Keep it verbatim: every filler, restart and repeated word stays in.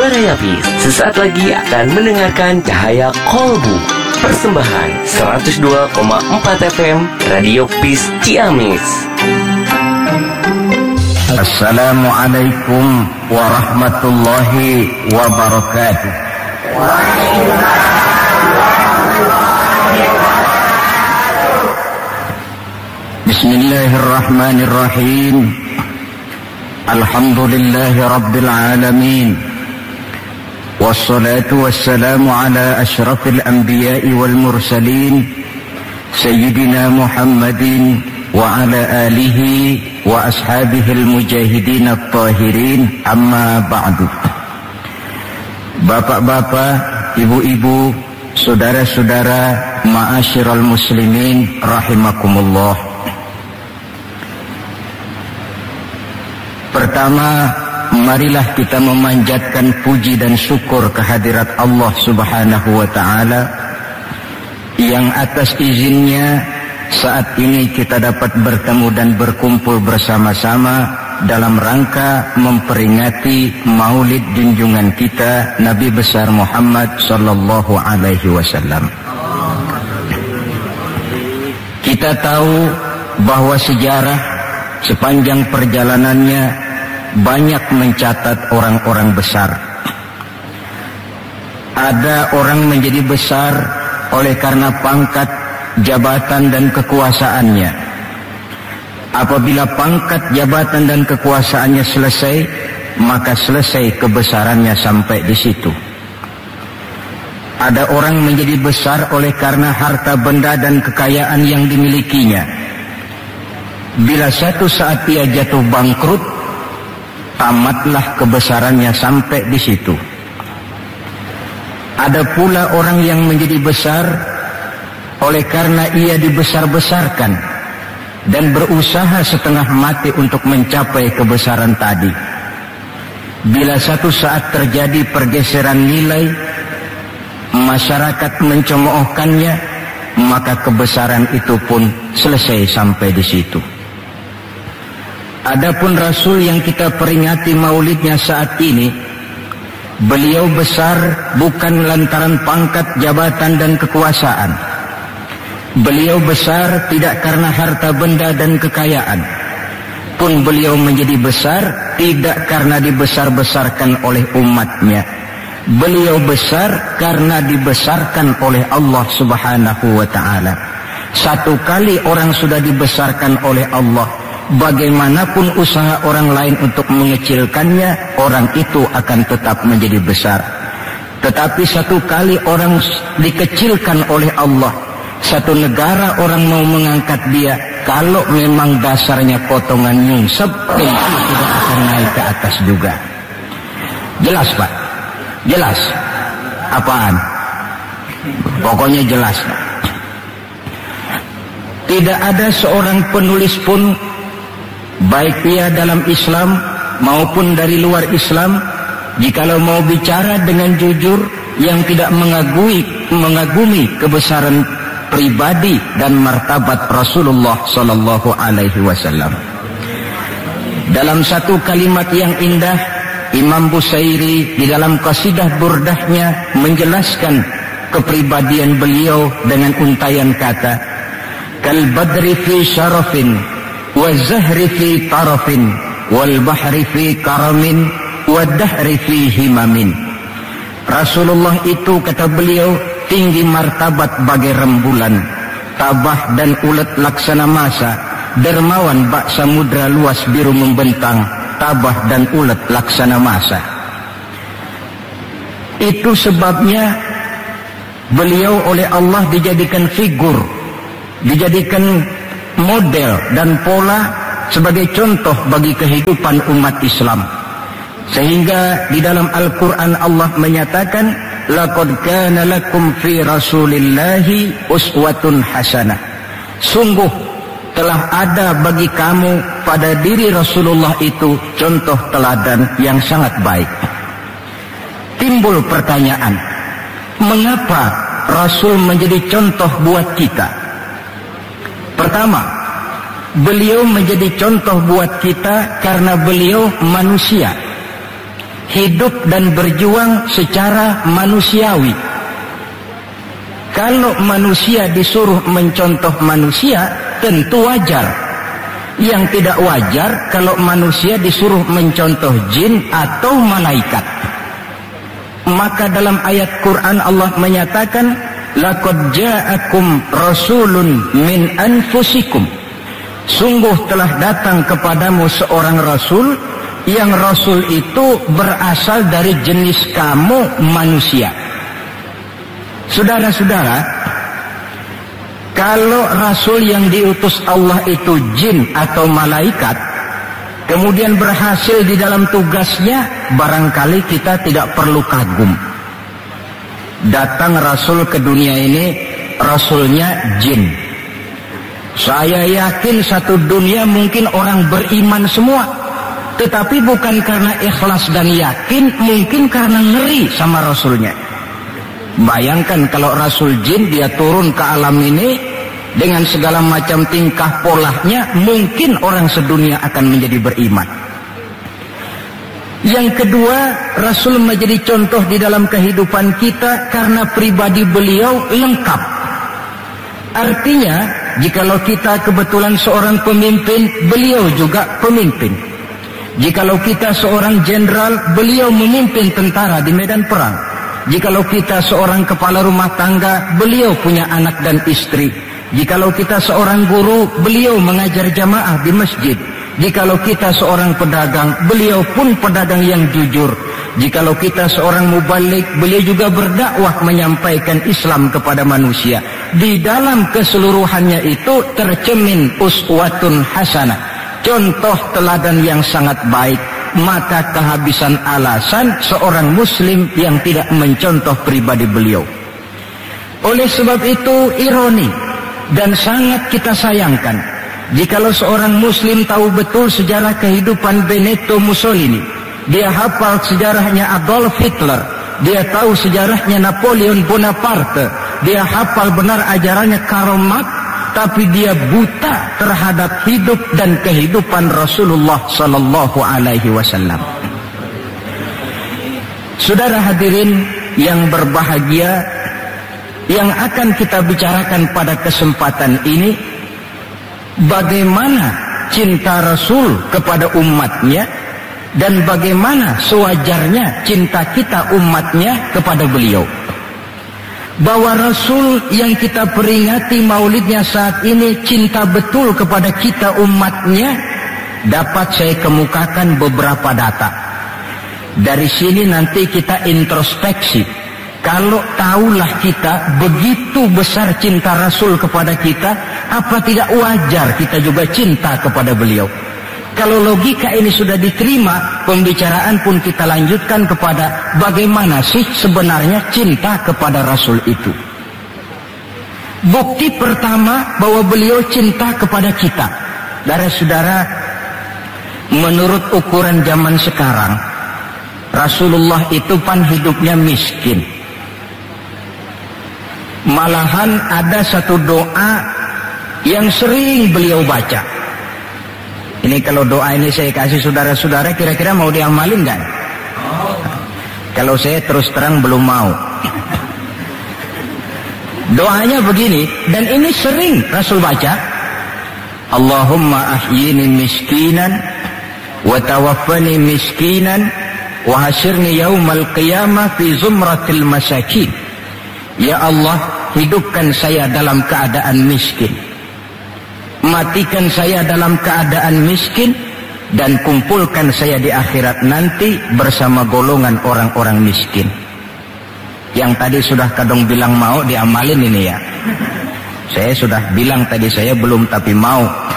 Suara Yafiz sesaat lagi akan mendengarkan Cahaya Kolbu, persembahan seratus dua koma empat F M Radio Peace Ciamis. Assalamualaikum warahmatullahi wabarakatuh. Bismillahirrahmanirrahim. Alhamdulillahi rabbil alamin. Wassalatu wassalamu ala ashrafil anbiya'i wal mursalin Sayyidina Muhammadin wa ala alihi wa ashabihil mujahidin at-tahirin, amma ba'du. Bapak-bapak, ibu-ibu, saudara-saudara, ma'asyiral muslimin rahimakumullah. Pertama, marilah kita memanjatkan puji dan syukur kehadirat Allah Subhanahu wa ta'ala yang atas izinnya saat ini kita dapat bertemu dan berkumpul bersama-sama dalam rangka memperingati maulid junjungan kita Nabi besar Muhammad sallallahu alaihi wasallam. Kita tahu bahwa sejarah sepanjang perjalanannya banyak mencatat orang-orang besar. Ada orang menjadi besar oleh karena pangkat, jabatan dan kekuasaannya. Apabila pangkat, jabatan dan kekuasaannya selesai, maka selesai kebesarannya sampai di situ. Ada orang menjadi besar oleh karena harta benda dan kekayaan yang dimilikinya. Bila satu saat ia jatuh bangkrut, tamatlah kebesarannya sampai di situ. Ada pula orang yang menjadi besar oleh karena ia dibesar-besarkan dan berusaha setengah mati untuk mencapai kebesaran tadi. Bila satu saat terjadi pergeseran nilai, masyarakat mencemoohkannya, maka kebesaran itu pun selesai sampai di situ. Adapun Rasul yang kita peringati maulidnya saat ini, beliau besar bukan lantaran pangkat, jabatan dan kekuasaan. Beliau besar tidak karena harta benda dan kekayaan. Pun beliau menjadi besar tidak karena dibesar-besarkan oleh umatnya. Beliau besar karena dibesarkan oleh Allah Subhanahu wa ta'ala. Satu kali orang sudah dibesarkan oleh Allah, bagaimanapun usaha orang lain untuk mengecilkannya, orang itu akan tetap menjadi besar. Tetapi satu kali orang dikecilkan oleh Allah, satu negara orang mau mengangkat dia, kalau memang dasarnya potongan nyungsep, tentu tidak akan naik ke atas juga. Jelas Pak? Jelas? Apaan? Pokoknya jelas Pak. Tidak ada seorang penulis pun, baik ia dalam Islam maupun dari luar Islam, jikalau mau bicara dengan jujur yang tidak mengagui, mengagumi kebesaran pribadi dan martabat Rasulullah sallallahu alaihi wasallam. Dalam satu kalimat yang indah, Imam Busairi di dalam qasidah burdahnya menjelaskan kepribadian beliau dengan untayan kata, kal badri fi syarafin wa zahri fi tarafin wal bahri fi karamin wa dahri fi himamin. Rasulullah itu, kata beliau, tinggi martabat bagai rembulan, tabah dan ulet laksana masa, dermawan bak samudra luas biru membentang, tabah dan ulet laksana masa. Itu sebabnya beliau oleh Allah dijadikan figur, dijadikan model dan pola sebagai contoh bagi kehidupan umat Islam. Sehingga di dalam Al-Quran Allah menyatakan, laqad kana lakum fi rasulillahi uswatun hasanah. Sungguh telah ada bagi kamu pada diri Rasulullah itu contoh teladan yang sangat baik. Timbul pertanyaan, mengapa Rasul menjadi contoh buat kita? Pertama, beliau menjadi contoh buat kita karena beliau manusia. hidup dan berjuang secara manusiawi. Kalau manusia disuruh mencontoh manusia, tentu wajar. Yang tidak wajar kalau manusia disuruh mencontoh jin atau malaikat. Maka dalam ayat Quran Allah menyatakan, laqad ja'akum rasulun min anfusikum. Sungguh telah datang kepadamu seorang rasul, yang rasul itu berasal dari jenis kamu manusia. Saudara-saudara, kalau rasul yang diutus Allah itu jin atau malaikat, kemudian berhasil di dalam tugasnya, barangkali kita tidak perlu kagum. Datang rasul ke dunia ini, rasulnya jin. Saya yakin satu dunia mungkin orang beriman semua, tetapi bukan karena ikhlas dan yakin, mungkin karena ngeri sama rasulnya. Bayangkan kalau rasul jin dia turun ke alam ini dengan segala macam tingkah polanya, mungkin orang sedunia akan menjadi beriman. Yang kedua, rasul menjadi contoh di dalam kehidupan kita karena pribadi beliau lengkap. Artinya, jikalau kita kebetulan seorang pemimpin, beliau juga pemimpin. Jikalau kita seorang jenderal, beliau memimpin tentara di medan perang. Jikalau kita seorang kepala rumah tangga, beliau punya anak dan istri. Jikalau kita seorang guru, beliau mengajar jamaah di masjid. Jikalau kita seorang pedagang, beliau pun pedagang yang jujur. Jikalau kita seorang mubalik, beliau juga berdakwah menyampaikan Islam kepada manusia. Di dalam keseluruhannya itu tercemin uswatun hasanah, contoh teladan yang sangat baik. Maka kehabisan alasan seorang muslim yang tidak mencontoh pribadi beliau. Oleh sebab itu ironi dan sangat kita sayangkan jikalau seorang muslim tahu betul sejarah kehidupan Benito Mussolini, dia hafal sejarahnya Adolf Hitler, dia tahu sejarahnya Napoleon Bonaparte, dia hafal benar ajarannya Karl Marx, tapi dia buta terhadap hidup dan kehidupan Rasulullah sallallahu alaihi wasallam. Saudara hadirin yang berbahagia, yang akan kita bicarakan pada kesempatan ini, bagaimana cinta Rasul kepada umatnya dan bagaimana sewajarnya cinta kita umatnya kepada beliau. Bahwa Rasul yang kita peringati maulidnya saat ini cinta betul kepada kita umatnya, dapat saya kemukakan beberapa data. Dari sini nanti kita introspeksi. Kalau tahulah kita begitu besar cinta Rasul kepada kita, apa tidak wajar kita juga cinta kepada beliau? Kalau logika ini sudah diterima, pembicaraan pun kita lanjutkan kepada bagaimana sih sebenarnya cinta kepada Rasul itu. Bukti pertama bahwa beliau cinta kepada kita. Saudara-saudara, menurut ukuran zaman sekarang, Rasulullah itu pan hidupnya miskin. Malahan ada satu doa yang sering beliau baca. Ini kalau doa ini saya kasih saudara-saudara, kira-kira mau diamalin nggak? Kalau saya terus terang belum mau. Doanya begini, dan ini sering Rasul baca. Allahumma ahyini miskinan, wa tawaffani miskinan, wa hasyirni yaumal qiyamah fi zumratil masakin. Ya Allah, hidupkan saya dalam keadaan miskin, matikan saya dalam keadaan miskin, dan kumpulkan saya di akhirat nanti bersama golongan orang-orang miskin. Yang tadi sudah kadang bilang mau diamalin ini ya. Saya sudah bilang tadi saya belum tapi mau.